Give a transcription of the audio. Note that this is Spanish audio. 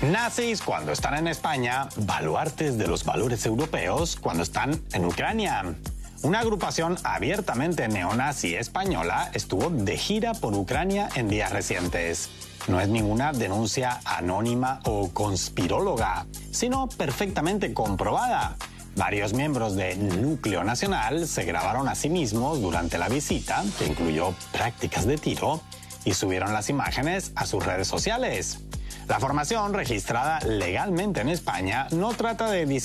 Nazis cuando están en España, baluartes de los valores europeos cuando están en Ucrania. Una agrupación abiertamente neonazi española estuvo de gira por Ucrania en días recientes. No es ninguna denuncia anónima o conspiróloga, sino perfectamente comprobada. Varios miembros del Núcleo Nacional se grabaron a sí mismos durante la visita, que incluyó prácticas de tiro, y subieron las imágenes a sus redes sociales. La formación, registrada legalmente en España, no trata de